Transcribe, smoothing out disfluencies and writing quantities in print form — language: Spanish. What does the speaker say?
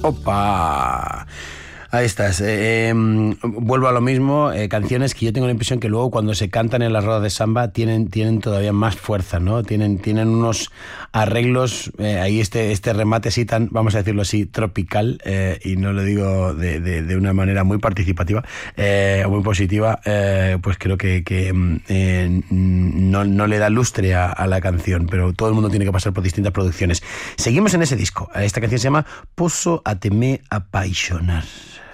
¡Opa! Ahí estás. Vuelvo a lo mismo. Canciones que yo tengo la impresión que luego cuando se cantan en las rodas de samba tienen todavía más fuerza, ¿no? Tienen unos arreglos, ahí este remate así tan, vamos a decirlo así, tropical, y no lo digo de una manera muy participativa, muy positiva, pues creo que no le da lustre a la canción, pero todo el mundo tiene que pasar por distintas producciones. Seguimos en ese disco. Esta canción se llama Posso a te me apaixonar.